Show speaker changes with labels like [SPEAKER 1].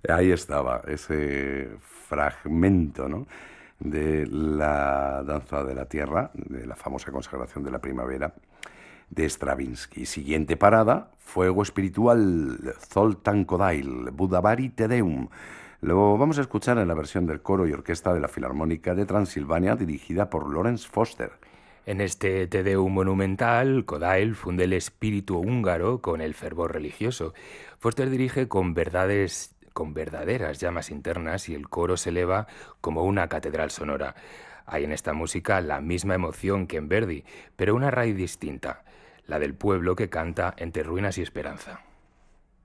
[SPEAKER 1] Ahí estaba ese fragmento, ¿no?, de la danza de la tierra, de la famosa consagración de la primavera, de Stravinsky. Siguiente parada, Fuego Espiritual, Zoltán Kodail, Budavari Te Deum. Lo vamos a escuchar en la versión del coro y orquesta de la Filarmónica de Transilvania, dirigida por Lawrence Foster.
[SPEAKER 2] En este Te Deum monumental, Kodail funde el espíritu húngaro con el fervor religioso. Foster dirige con verdaderas llamas internas y el coro se eleva como una catedral sonora. Hay en esta música la misma emoción que en Verdi, pero una raíz distinta, la del pueblo que canta entre ruinas y esperanza.